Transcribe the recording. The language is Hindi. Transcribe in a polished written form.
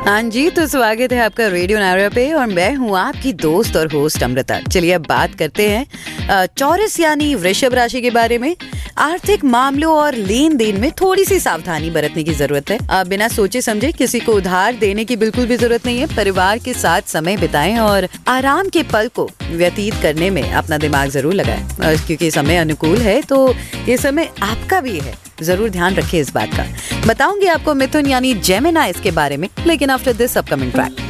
हाँ जी, तो स्वागत है आपका रेडियो नायरा पे और मैं हूँ आपकी दोस्त और होस्ट अमृता। चलिए अब बात करते हैं चौरस यानी वृषभ राशि के बारे में। आर्थिक मामलों और लेन देन में थोड़ी सी सावधानी बरतने की जरूरत है। बिना सोचे समझे किसी को उधार देने की बिल्कुल भी जरूरत नहीं है। परिवार के साथ समय बिताएं और आराम के पल को व्यतीत करने में अपना दिमाग जरूर लगाएं। क्योंकि समय अनुकूल है तो ये समय आपका भी है, जरूर ध्यान रखें इस बात का। बताऊंगी आपको मिथुन यानी जेमिनाइज के बारे में, लेकिन आफ्टर दिस अपकमिंग ट्रैक।